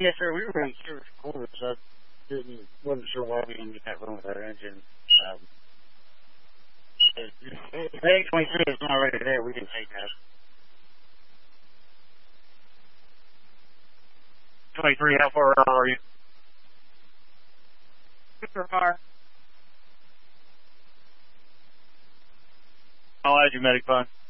Yes, sir. We were in service quarters. I wasn't sure why we didn't get that wrong with our engine. If A23 is not already there, we can take that. 23, how far out are you? Super far. I'll add you, medic fund.